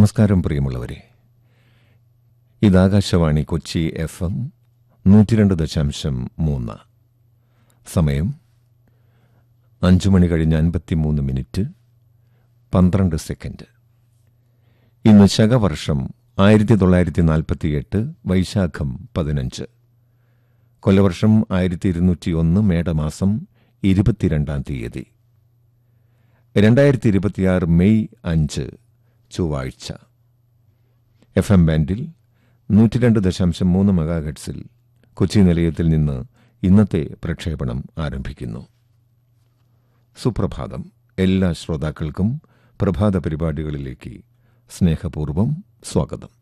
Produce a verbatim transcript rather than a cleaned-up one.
നമസ്കാരം പ്രിയമുള്ളവരെ, ഇത് ആകാശവാണി കൊച്ചി എഫ് എം നൂറ്റി രണ്ട് ദശാംശം മൂന്ന്. സമയം അഞ്ചു മണി കഴിഞ്ഞ് അൻപത്തിമൂന്ന് മിനിറ്റ് പന്ത്രണ്ട് സെക്കൻഡ്. ഇന്ന് ശകവർഷം ആയിരത്തി തൊള്ളായിരത്തി നാൽപ്പത്തിയെട്ട് വൈശാഖം പതിനഞ്ച്, കൊല്ലവർഷം ആയിരത്തി ഇരുന്നൂറ്റി ഒന്ന് മേടമാസം ഇരുപത്തിരണ്ടാം തീയതി, രണ്ടായിരത്തി ഇരുപത്തിയാറ് മെയ് അഞ്ച് ചൊവ്വാഴ്ച. എഫ് എം ബാൻഡിൽ നൂറ്റി രണ്ട് ദശാംശം മൂന്ന് മെഗാഹെർട്സിൽ കൊച്ചി നിലയത്തിൽ നിന്ന് ഇന്നത്തെ പ്രക്ഷേപണം ആരംഭിക്കുന്നു. സുപ്രഭാതം. എല്ലാ ശ്രോതാക്കൾക്കും പ്രഭാത പരിപാടികളിലേക്ക് സ്നേഹപൂർവ്വം സ്വാഗതം.